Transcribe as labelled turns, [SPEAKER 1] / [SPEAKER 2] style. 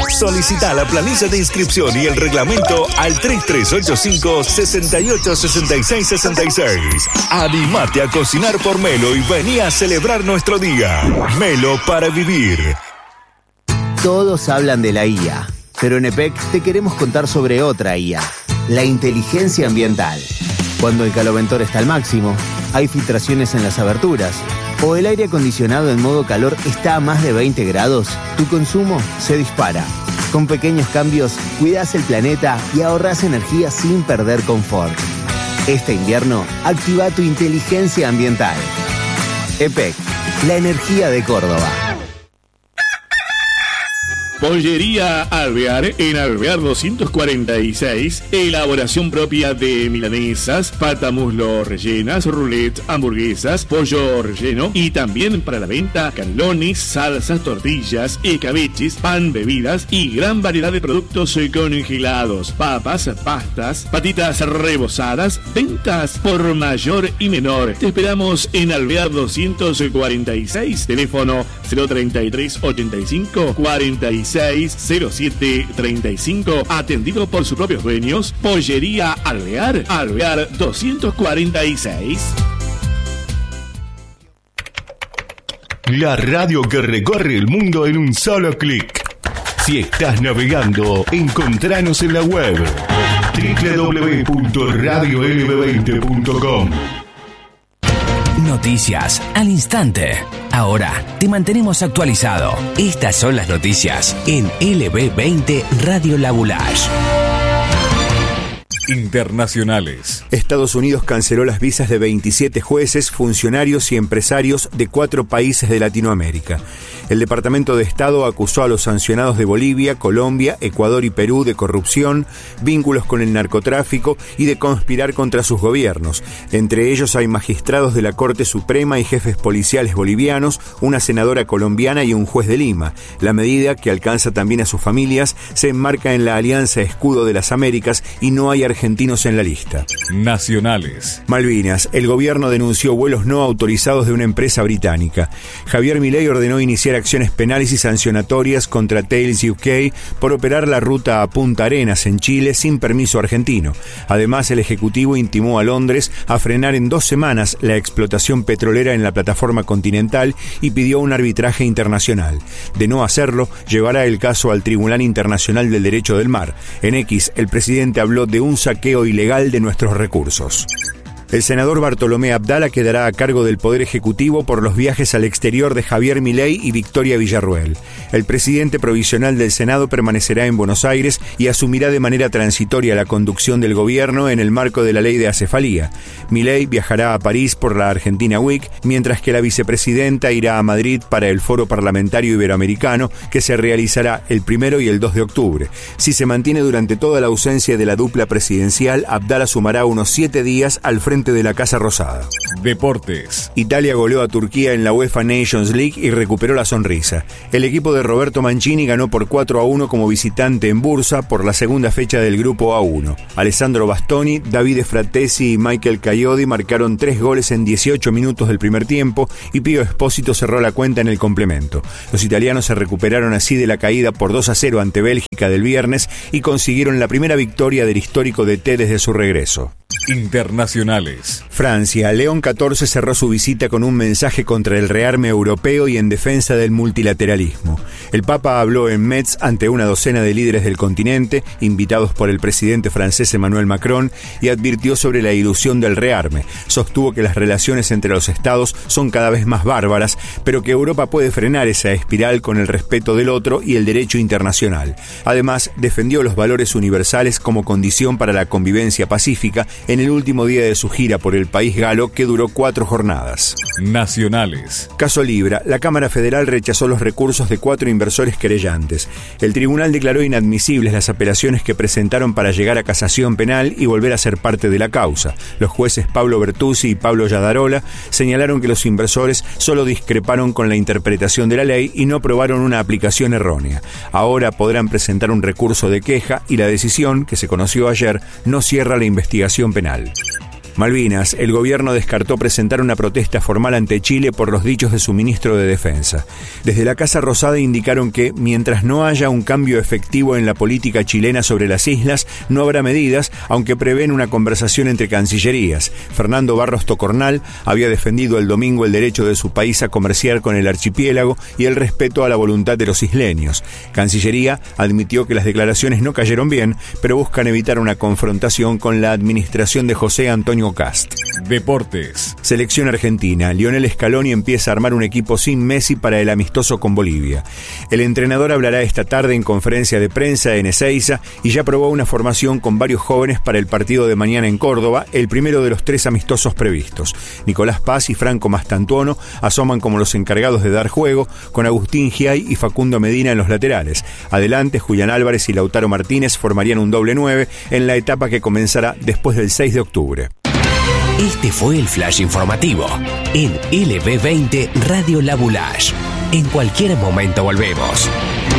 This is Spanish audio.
[SPEAKER 1] Solicita la planilla de inscripción y el reglamento al 3385-686666. Animate a cocinar por Melo y vení a celebrar nuestro día. Melo para vivir.
[SPEAKER 2] Todos hablan de la IA, pero en EPEC te queremos contar sobre otra IA, la inteligencia ambiental. Cuando el caloventor está al máximo, hay filtraciones en las aberturas, o el aire acondicionado en modo calor está a más de 20 grados, tu consumo se dispara. Con pequeños cambios, cuidás el planeta y ahorrás energía sin perder confort. Este invierno, activa tu inteligencia ambiental. EPEC, la energía de Córdoba.
[SPEAKER 3] Pollería Alvear, en Alvear 246, elaboración propia de milanesas, pata muslo rellenas, roulette, hamburguesas, pollo relleno y también para la venta canelones, salsas, tortillas, escabeches, pan, bebidas y gran variedad de productos congelados, papas, pastas, patitas rebozadas, ventas por mayor y menor. Te esperamos en Alvear 246, teléfono 033 85 46 0735, atendido por sus propios dueños. Pollería Alvear, Alvear 246.
[SPEAKER 1] La radio que recorre el mundo en un solo clic. Si estás navegando, encontranos en la web www.radiolb20.com.
[SPEAKER 4] Noticias al instante. Ahora te mantenemos actualizado. Estas son las noticias en LB20 Radio Labulage.
[SPEAKER 5] Internacionales. Estados Unidos canceló las visas de 27 jueces, funcionarios y empresarios de 4 países de Latinoamérica. El Departamento de Estado acusó a los sancionados de Bolivia, Colombia, Ecuador y Perú de corrupción, vínculos con el narcotráfico y de conspirar contra sus gobiernos. Entre ellos hay magistrados de la Corte Suprema y jefes policiales bolivianos, una senadora colombiana y un juez de Lima. La medida, que alcanza también a sus familias, se enmarca en la Alianza Escudo de las Américas y no hay argentinos en la lista.
[SPEAKER 6] Nacionales.
[SPEAKER 5] Malvinas. El gobierno denunció vuelos no autorizados de una empresa británica. Javier Milei ordenó iniciar acciones penales y sancionatorias contra Thales UK por operar la ruta a Punta Arenas en Chile sin permiso argentino. Además, el Ejecutivo intimó a Londres a frenar en 2 semanas la explotación petrolera en la plataforma continental y pidió un arbitraje internacional. De no hacerlo, llevará el caso al Tribunal Internacional del Derecho del Mar. En X, el presidente habló de un saqueo ilegal de nuestros recursos. El senador Bartolomé Abdala quedará a cargo del Poder Ejecutivo por los viajes al exterior de Javier Milei y Victoria Villarruel. El presidente provisional del Senado permanecerá en Buenos Aires y asumirá de manera transitoria la conducción del gobierno en el marco de la ley de acefalía. Milei viajará a París por la Argentina Week, mientras que la vicepresidenta irá a Madrid para el Foro Parlamentario Iberoamericano, que se realizará el 1 y el 2 de octubre. Si se mantiene durante toda la ausencia de la dupla presidencial, Abdala sumará unos 7 días al frente de la Casa Rosada.
[SPEAKER 6] Deportes.
[SPEAKER 5] Italia goleó a Turquía en la UEFA Nations League y recuperó la sonrisa. El equipo de Roberto Mancini ganó por 4-1 como visitante en Bursa por la segunda fecha del grupo A1. Alessandro Bastoni, Davide Fratesi y Michael Caiodi marcaron 3 goles en 18 minutos del primer tiempo y Pío Espósito cerró la cuenta en el complemento. Los italianos se recuperaron así de la caída por 2-0 ante Bélgica del viernes y consiguieron la primera victoria del histórico DT desde su regreso.
[SPEAKER 6] Internacionales.
[SPEAKER 5] Francia. León XIV cerró su visita con un mensaje contra el rearme europeo y en defensa del multilateralismo. El Papa habló en Metz ante una docena de líderes del continente, invitados por el presidente francés Emmanuel Macron, y advirtió sobre la ilusión del rearme. Sostuvo que las relaciones entre los estados son cada vez más bárbaras, pero que Europa puede frenar esa espiral con el respeto del otro y el derecho internacional. Además, defendió los valores universales como condición para la convivencia pacífica en el último día de su gira por el país galo, que duró 4 jornadas.
[SPEAKER 6] Nacionales.
[SPEAKER 5] Caso Libra. La Cámara Federal rechazó los recursos de 4 inversores querellantes. El tribunal declaró inadmisibles las apelaciones que presentaron para llegar a casación penal y volver a ser parte de la causa. Los jueces Pablo Bertuzzi y Pablo Yadarola señalaron que los inversores solo discreparon con la interpretación de la ley y no probaron una aplicación errónea. Ahora podrán presentar un recurso de queja y la decisión, que se conoció ayer, no cierra la investigación penal. Malvinas, el gobierno descartó presentar una protesta formal ante Chile por los dichos de su ministro de Defensa. Desde la Casa Rosada indicaron que, mientras no haya un cambio efectivo en la política chilena sobre las islas, no habrá medidas, aunque prevén una conversación entre cancillerías. Fernando Barros Tocornal había defendido el domingo el derecho de su país a comerciar con el archipiélago y el respeto a la voluntad de los isleños. Cancillería admitió que las declaraciones no cayeron bien, pero buscan evitar una confrontación con la administración de José Antonio Cast.
[SPEAKER 6] Deportes.
[SPEAKER 5] Selección argentina. Lionel Scaloni empieza a armar un equipo sin Messi para el amistoso con Bolivia. El entrenador hablará esta tarde en conferencia de prensa en Ezeiza y ya probó una formación con varios jóvenes para el partido de mañana en Córdoba, el primero de los 3 amistosos previstos. Nicolás Paz y Franco Mastantuono asoman como los encargados de dar juego, con Agustín Giay y Facundo Medina en los laterales. Adelante, Julián Álvarez y Lautaro Martínez formarían un doble 9 en la etapa que comenzará después del 6 de octubre.
[SPEAKER 4] Este fue el flash informativo en LB20 Radio La Boulage. En cualquier momento volvemos.